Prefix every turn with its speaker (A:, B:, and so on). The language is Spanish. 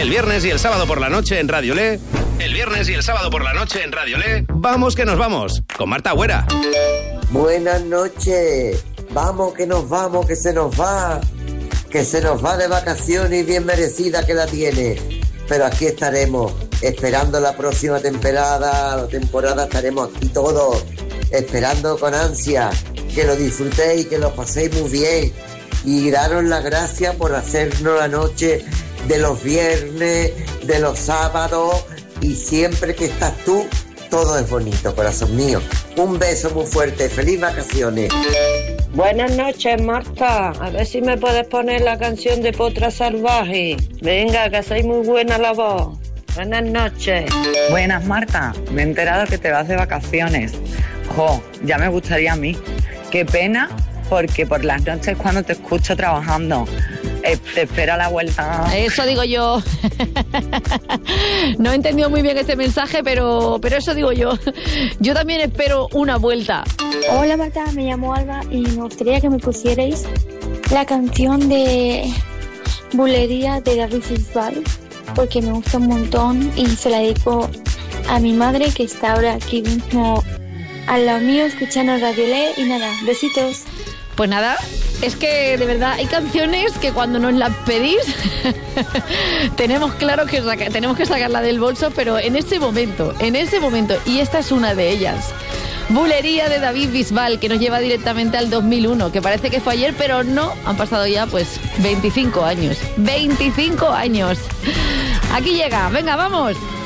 A: El viernes y el sábado por la noche en Radio Le. El viernes y el sábado por la noche en Radio Le. Vamos que nos vamos, con Marta Agüera.
B: Buenas noches. Vamos, que se nos va. Que se nos va de vacaciones y bien merecida que la tiene. Pero aquí estaremos, esperando la próxima temporada. Estaremos aquí todos, esperando con ansia. Que lo disfrutéis, que lo paséis muy bien. Y daros las gracias por hacernos la noche de los viernes, de los sábados. Y siempre que estás tú, todo es bonito, corazón mío. Un beso muy fuerte, feliz vacaciones.
C: Buenas noches, Marta. A ver si me puedes poner la canción de Potra Salvaje. Venga, que soy muy buena la voz. Buenas noches.
D: Buenas, Marta. Me he enterado que te vas de vacaciones. Jo, ya me gustaría a mí. Qué pena, porque por las noches cuando te escucho trabajando, te espera la vuelta.
E: Eso digo yo. No he entendido muy bien este mensaje, pero eso digo yo. Yo también espero una vuelta.
F: Hola Marta, me llamo Alba y me gustaría que me pusierais la canción de Bulería de David Bisbal, porque me gusta un montón y se la dedico a mi madre, que está ahora aquí mismo al lado mío escuchando Radio Le. Y nada, besitos.
E: Pues nada, es que de verdad hay canciones que cuando nos las pedís tenemos claro que tenemos que sacarla del bolso, pero en ese momento, y esta es una de ellas. Bulería de David Bisbal, que nos lleva directamente al 2001, que parece que fue ayer, pero no, han pasado ya pues 25 años. 25 años. Aquí llega, venga, vamos.